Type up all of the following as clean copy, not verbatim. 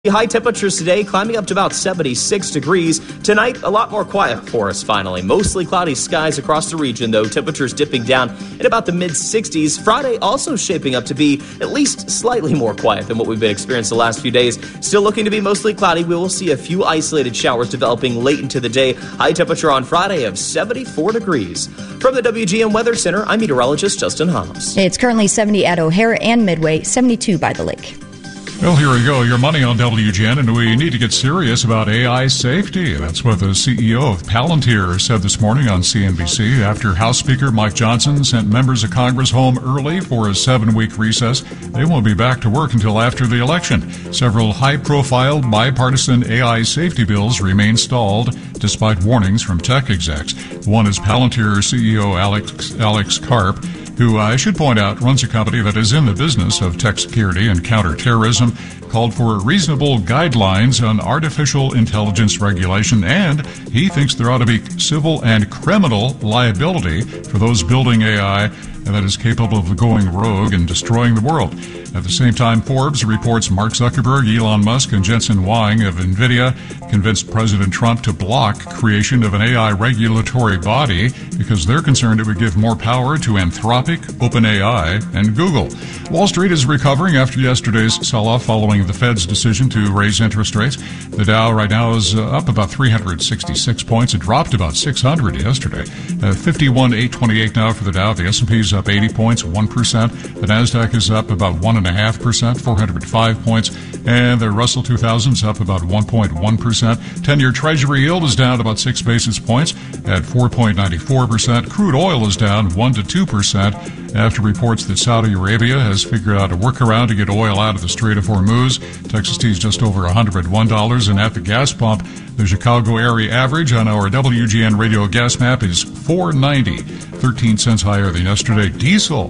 High temperatures today climbing up to about 76 degrees. Tonight, a lot more quiet for us finally. Mostly cloudy skies across the region, though temperatures dipping down in about the mid-60s. Friday also shaping up to be at least slightly more quiet than what we've been experiencing the last few days. Still looking to be mostly cloudy. We will see a few isolated showers developing late into the day. High temperature on Friday of 74 degrees. From the WGN Weather Center, I'm meteorologist Justin Hobbs. It's currently 70 at O'Hare and Midway, 72 by the lake. Well, here we go. Your money on WGN, and we need to get serious about AI safety. That's what the CEO of Palantir said this morning on CNBC after House Speaker Mike Johnson sent members of Congress home early for a 7-week recess. They won't be back to work until after the election. Several high-profile bipartisan AI safety bills remain stalled despite warnings from tech execs. One is Palantir CEO Alex Karp, who I should point out runs a company that is in the business of tech security and counterterrorism, called for reasonable guidelines on artificial intelligence regulation, and he thinks there ought to be civil and criminal liability for those building AI that is capable of going rogue and destroying the world. At the same time, Forbes reports Mark Zuckerberg, Elon Musk, and Jensen Huang of NVIDIA convinced President Trump to block creation of an AI regulatory body because they're concerned it would give more power to Anthropic, OpenAI, and Google. Wall Street is recovering after yesterday's sell-off following the Fed's decision to raise interest rates. The Dow right now is up about 366 points. It dropped about 600 yesterday. 51,828 now for the Dow. The S&P is up 80 points, 1%. The NASDAQ is up about 1.5%, 405 points. And the Russell 2000 is up about 1.1%. 10-year Treasury yield is down about 6 basis points at 4.94%. Crude oil is down 1 to 2% after reports that Saudi Arabia has figured out a workaround to get oil out of the Strait of Hormuz. Texas tea is just over $101. And at the gas pump, the Chicago area average on our WGN radio gas map is $4.90, 13 cents higher than yesterday. Diesel,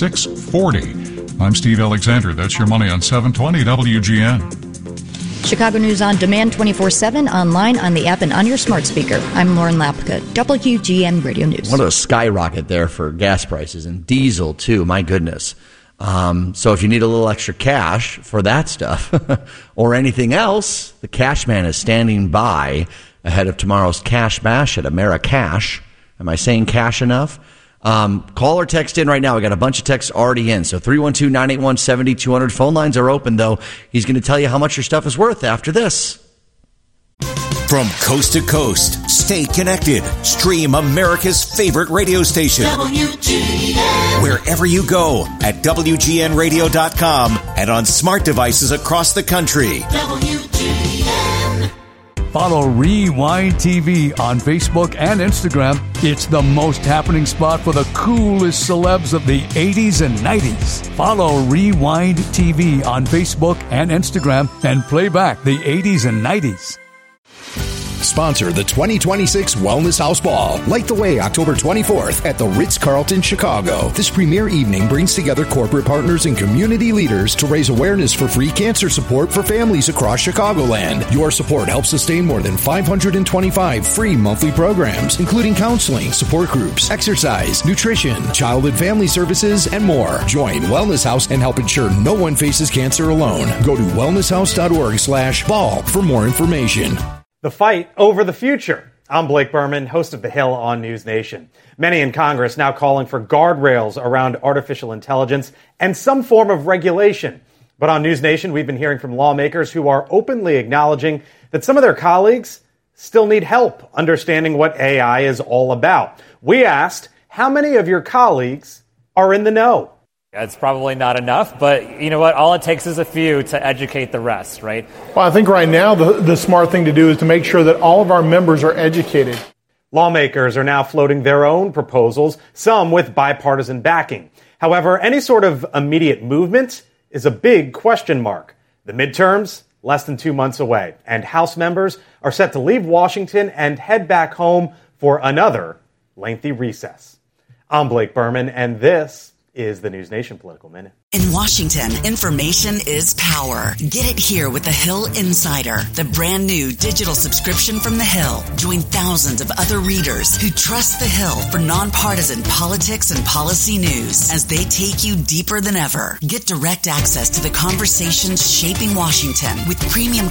$6.40. I'm Steve Alexander. That's your money on 720 WGN. Chicago News on Demand 24/7, online, on the app, and on your smart speaker. I'm Lauren Lapka, WGN Radio News. What a skyrocket there for gas prices and diesel, too. My goodness. So if you need a little extra cash for that stuff or anything else, the Cash Man is standing by ahead of tomorrow's Cash Bash at AmeriCash. Am I saying cash enough? Call or text in right now. We got a bunch of texts already in. So 312-981-7200. Phone lines are open, though. He's going to tell you how much your stuff is worth after this. From coast to coast, stay connected. Stream America's favorite radio station. WGN. Wherever you go at WGNradio.com and on smart devices across the country. WGN. Follow Rewind TV on Facebook and Instagram. It's the most happening spot for the coolest celebs of the 80s and 90s. Follow Rewind TV on Facebook and Instagram and play back the 80s and 90s. Sponsor the 2026 Wellness House Ball. Light the way October 24th at the Ritz-Carlton, Chicago. This premier evening brings together corporate partners and community leaders to raise awareness for free cancer support for families across Chicagoland. Your support helps sustain more than 525 free monthly programs, including counseling, support groups, exercise, nutrition, child and family services, and more. Join Wellness House and help ensure no one faces cancer alone. Go to wellnesshouse.org/ball for more information. The fight over the future. I'm Blake Berman, host of The Hill on News Nation. Many in Congress now calling for guardrails around artificial intelligence and some form of regulation. But on News Nation, we've been hearing from lawmakers who are openly acknowledging that some of their colleagues still need help understanding what AI is all about. We asked, how many of your colleagues are in the know? It's probably not enough, but you know what? All it takes is a few to educate the rest, right? Well, I think right now the smart thing to do is to make sure that all of our members are educated. Lawmakers are now floating their own proposals, some with bipartisan backing. However, any sort of immediate movement is a big question mark. The midterms, less than 2 months away, and House members are set to leave Washington and head back home for another lengthy recess. I'm Blake Berman, and this is the News Nation Political Minute. In Washington, information is power. Get it here with the Hill Insider, the brand new digital subscription from the Hill. Join thousands of other readers who trust the Hill for nonpartisan politics and policy news as they take you deeper than ever. Get direct access to the conversations shaping Washington with premium